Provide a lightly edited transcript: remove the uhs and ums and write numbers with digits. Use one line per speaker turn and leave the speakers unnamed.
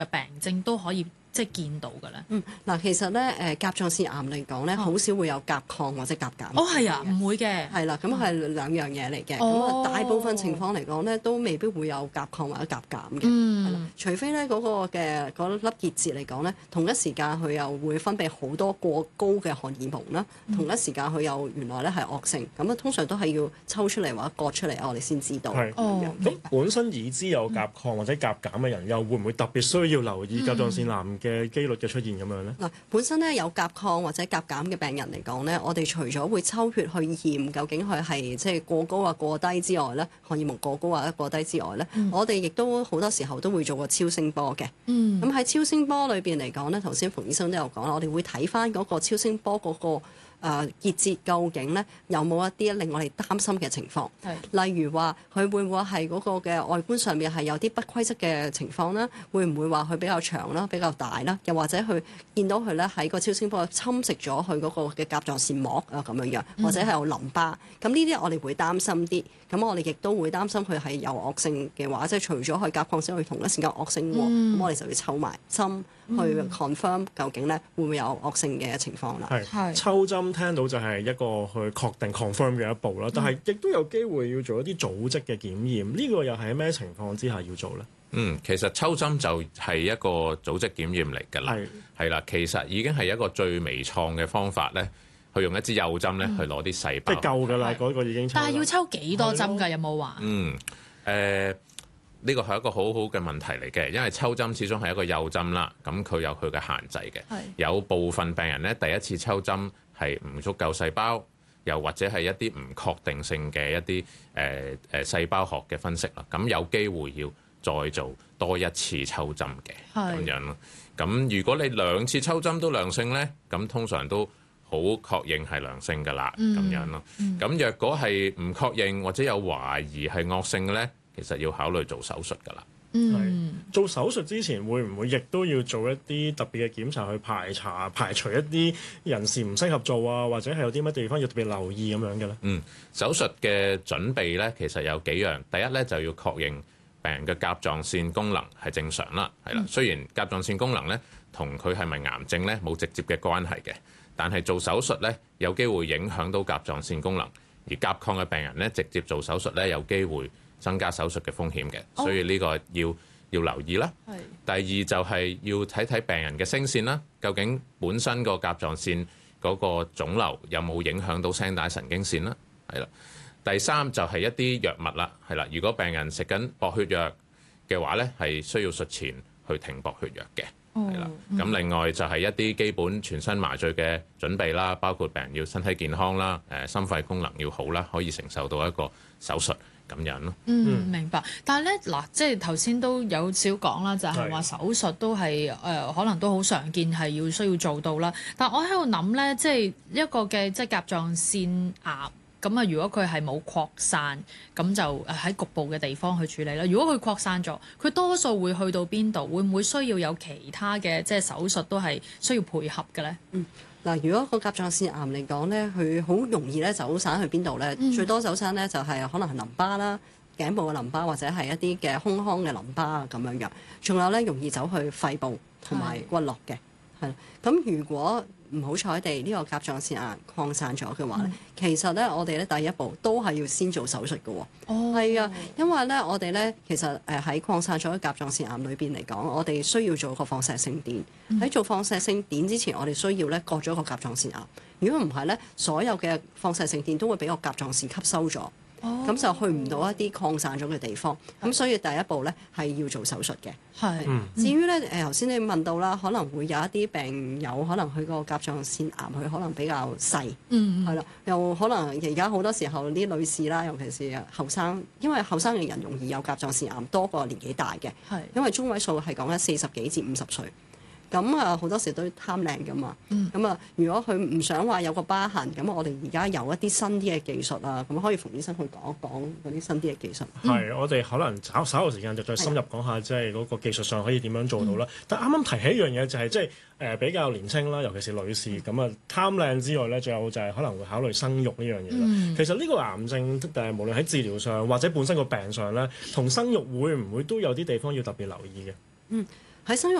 嘅病症都可以即係見到嘅咧？
其實咧甲狀腺癌嚟講咧，好少會有甲亢或者甲減。
係啊，唔會嘅。
係啦，咁係兩樣嘢嚟嘅。大部分情況嚟講咧，都未必會有甲亢或者甲減嘅。係啦，除非咧嗰粒結節嚟講咧，同一時間佢又會分泌好多過高嘅荷爾蒙啦，同一時間佢又原來咧係惡性，咁通常都係要抽出嚟或者割出嚟，我哋先知道。
咁本身已知有甲亢或者甲減嘅人，又會唔會特別需要留意甲狀腺癌嘅機率嘅出現咁樣咧？
本身咧有甲亢或者甲減嘅病人嚟講咧，我哋除咗會抽血去驗究竟佢係即係過高啊過低之外咧，荷爾蒙過高或者過低之外咧，我哋亦都好多時候都會做個超聲波嘅。咁喺超聲波裏邊嚟講咧，頭先馮醫生都有講啦，我哋會睇翻嗰個超聲波嗰個結節究竟咧有冇一啲令我哋擔心嘅情況？例如話佢會唔會係嗰個嘅外觀上面係有啲不規則嘅情況啦？會唔會話佢比較長啦、比較大啦？又或者佢見到佢咧喺個超聲波侵蝕咗佢嗰個嘅甲狀腺膜啊咁樣，或者係有淋巴？咁呢啲我哋會擔心啲。咁我哋亦都會擔心佢係有惡性嘅話，即係除咗佢甲亢之外，同一時間惡性喎，咁我哋就要抽埋針去 confirm 究竟咧會唔會有惡性嘅情況啦。
抽針聽到就係一個去確定 confirm 嘅一步啦，但係亦都有機會要做一啲組織嘅檢驗，呢個又係喺咩情況之下要做咧？
其實抽針就係一個組織檢驗嚟㗎啦，係啦，其實已經係一個最微創嘅方法咧。去用一支幼針咧，去攞啲細胞，
即係夠㗎啦，嗰個已經抽。
但係要抽幾多針㗎？有冇話？
呢個係一個好好嘅問題嚟嘅，因為抽針始終係一個幼針啦，咁佢有佢嘅限制嘅。有部分病人咧，第一次抽針係唔足夠細胞，又或者係一啲唔確定性嘅一啲細胞學嘅分析啦，咁有機會要再做多一次抽針嘅咁樣咯。咁如果你2次抽針都良性咧，咁通常都好確認係良性㗎啦，咁樣咯。咁若果係唔確認或者有懷疑係惡性嘅咧，其實要考慮做手術㗎啦。
做手術之前會唔會亦都要做一啲特別嘅檢查去排除一啲人士唔適合做啊，或者係有啲乜地方要特別留意咁樣嘅咧？
手術嘅準備咧，其實有幾樣。第一咧就要確認病人嘅甲狀腺功能係正常啦，係啦。雖然甲狀腺功能咧同佢係咪癌症咧冇直接嘅關係嘅。但係做手術咧，有機會影響到甲狀腺功能，而甲亢嘅病人咧，直接做手術咧，有機會增加手術嘅風險嘅，所以呢個要留意啦。第二就係要睇睇病人嘅聲線啦，究竟本身個甲狀腺嗰個腫瘤有冇影響到聲帶神經線啦，係啦。第三就係一啲藥物啦，係啦。如果病人食緊薄血藥嘅話咧，係需要術前去停薄血藥嘅。係啦，咁另外就係一啲基本全身麻醉嘅準備啦，包括病人要身體健康啦，心肺功能要好啦，可以承受到一個手術咁樣咯。
明白。但係咧嗱，即係頭先都有少講啦，就係話手術都係可能都好常見係需要做到啦。但係我喺度諗咧，即係一個嘅即係甲狀腺癌。咁啊，如果佢係冇擴散，咁就喺局部嘅地方去處理啦。如果佢擴散咗，佢多數會去到邊度？會唔會需要有其他嘅即係手術都係需要配合嘅咧？
如果個甲狀腺癌嚟講咧，佢好容易咧走散去邊度咧？最多走散咧就係可能係淋巴啦、頸部嘅淋巴或者係一啲嘅胸腔嘅淋巴咁樣樣。仲有咧容易走去肺部同埋骨骼嘅，係。咁如果唔好彩地呢個甲狀腺癌擴散咗嘅話咧，其實咧我哋咧第一步都係要先做手術嘅喎。係啊，因為咧我哋咧其實喺擴散咗嘅甲狀腺癌裏邊嚟講，我哋需要做個放射性碘。喺做放射性碘之前，我哋需要咧割咗個甲狀腺癌。如果唔係咧，所有嘅放射性碘都會俾個甲狀腺吸收咗。咁就去唔到一啲擴散咗嘅地方，咁所以第一步咧係要做手術嘅。至於咧頭先你問到啦，可能會有一啲病友可能佢個甲狀腺癌佢可能比較細，係啦，又可能而家好多時候啲女士啦，尤其是後生，因為後生嘅人容易有甲狀腺癌多過年紀大嘅，因為中位數係講緊40幾至50歲。咁好多時都貪靚噶嘛，咁如果佢唔想話有個疤痕，咁我哋而家有一啲新啲嘅技術啊，咁可以馮醫生去講一講嗰啲新啲嘅技術。
我哋可能稍後時間就再深入講下，即係嗰個技術上可以點樣做到啦。但啱啱提起一樣嘢就係即係比較年輕啦，尤其是女士咁貪靚之外咧，仲有就係可能會考慮生育呢樣嘢啦。其實呢個癌症無論喺治療上或者本身個病上咧，同生育會唔會都有啲地方要特別留意嘅？
喺生育